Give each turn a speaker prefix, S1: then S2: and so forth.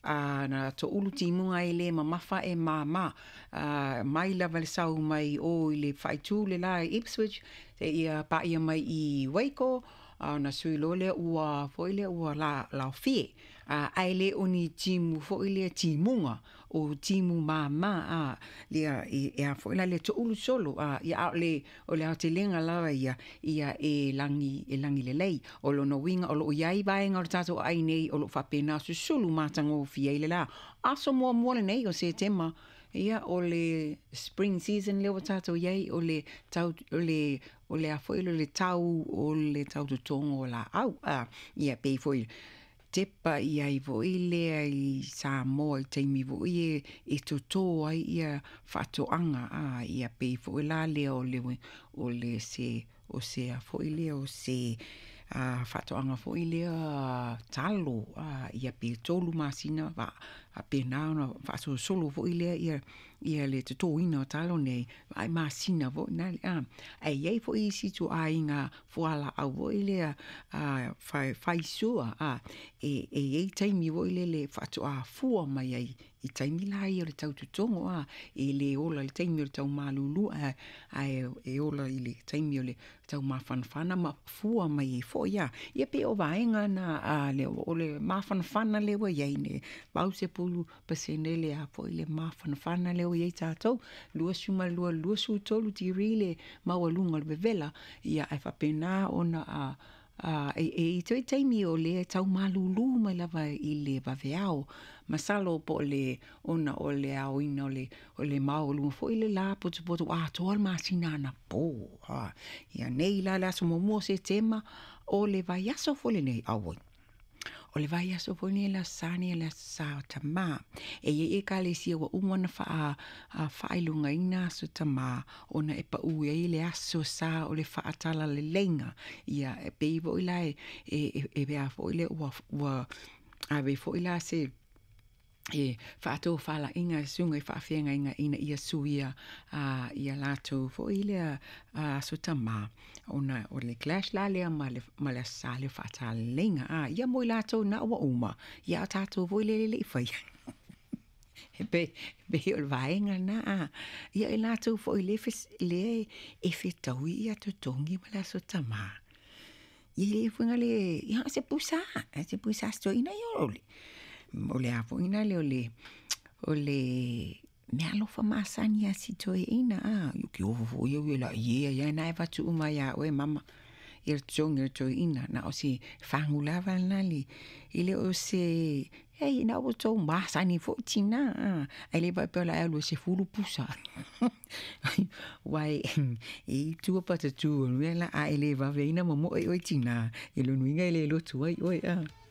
S1: na to ulu timunga i le mamafa e mama mai lava le sau mai o i le whaitu le la Ipswich te ia pa ia mai i Waiko na sui lo le ua fo ile ua la fie ai le oni timu fo ile timunga o timu mama le ia fo ile le to ulu solo ia le o le te lenga la ia e langi le lei o lo no winga o lo iai vaenga o tato ai nei o lo fapena su sulu matango fie ile la aso mo nei o se tema ia o le spring season le o tato iai o le a foi le tau o le tau tu tongo la au ia pe foi tepa ia i vo ile i sa mo te mi vo ie e to ai ia fatoanga ia pe foi la le o le se o se a foi le o se fatoanga foi le talo ia pe tolu masina va a pena na fa solo foi le ia le to ina talo nei ai masina vo na ai ei foi si tu ainga foala au vo ile fai sua e taimi vo ile le fatu fua mai ai i taimi la i le tau tutongo e le ola le taimi le tau malulu e ola i le taimi le tau mafanfana ma fua mai fo ia pe o vaenga na le o le mafanfana le wa ia ne bau se pulu pasene le a fo ile mafanfana le o ia tatou lua su tolu ti rile mawalunga le vela ia e fa pena ona e toi taimi o le tau malulu mai lava i le vaveao masalo po le ona o le au ina o le maulu fo ile la poto toal masina na po ia nei la so mo se tema o le vaiaso fo le nei awoi o le vai aso foni la sani la sa tama e ka le sia wa umana fa ilunga ina so tama ona e pa u e le aso sa o le fa atala le lenga ia e pe vo ila e be a fo ile wa ave fo ila se fato fala inga sunga fa fienga ina ia suia ia lato fo ile so tama ona o le clash la le male sale fata lenga ia mo lato na wa uma ia tato vo le fai be o vaenga na ia lato fo le e fitau ia to tongi mala so tama ia funga le ia se pusa sto ina yole o le apo ina le o le me alo fa masani si toi ina ki o yo la ia na va tu ma ya o mama ir toi ina na o si fangulava na li ile o se na o to masani fo tina ele va pela lo se fulu pusa wai tu pa tu la ele va veina mo tina ele nuinga ele lo tu ai